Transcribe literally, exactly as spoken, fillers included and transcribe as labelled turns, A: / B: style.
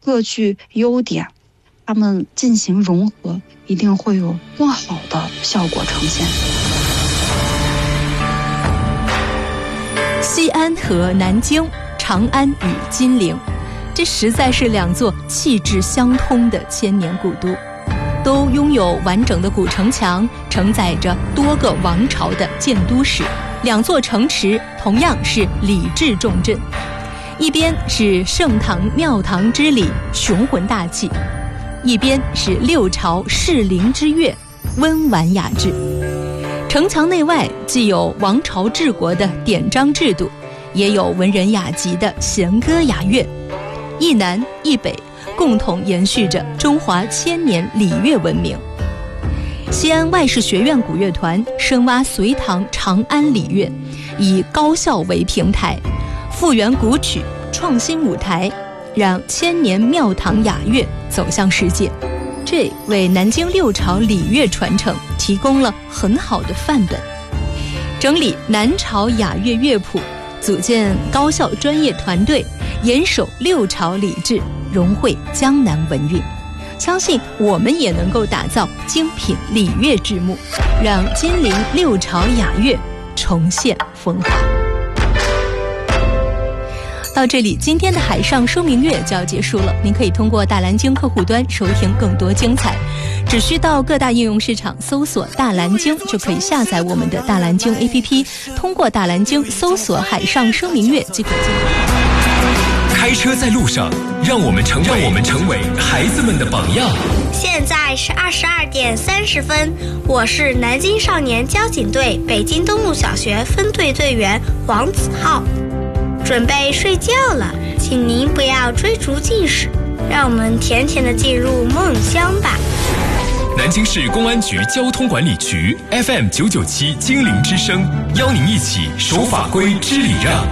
A: 各具优点，它们进行融合，一定会有更好的效果呈现。
B: 西安和南京，长安与金陵，这实在是两座气质相通的千年古都，都拥有完整的古城墙，承载着多个王朝的建都史。两座城池同样是礼制重镇，一边是盛唐庙堂之礼，雄浑大气，一边是六朝适龄之乐，温婉雅致。城墙内外既有王朝治国的典章制度，也有文人雅集的弦歌雅乐，一南一北共同延续着中华千年礼乐文明。西安外事学院古乐团深挖隋唐长安礼乐，以高校为平台，复原古曲，创新舞台，让千年庙堂雅乐走向世界。这为南京六朝礼乐传承提供了很好的范本。整理南朝雅乐乐谱，组建高校专业团队，严守六朝礼制，融汇江南文韵。相信我们也能够打造精品礼乐剧目，让金陵六朝雅乐重现风华。到这里，今天的海上说明乐就要结束了。您可以通过大蓝鲸客户端收听更多精彩，只需到各大应用市场搜索大蓝鲸，就可以下载我们的大蓝鲸 A P P， 通过大蓝鲸搜索海上说明乐即可进入。
C: 开车在路上，让我们成为让我们成为孩子们的榜样。
D: 现在是二十二点三十分，我是南京少年交警队北京东路小学分队队员王子浩。准备睡觉了，请您不要追逐近视，让我们甜甜的进入梦乡吧。
C: 南京市公安局交通管理局 F M 九九七精灵之声，邀您一起守法规知礼让。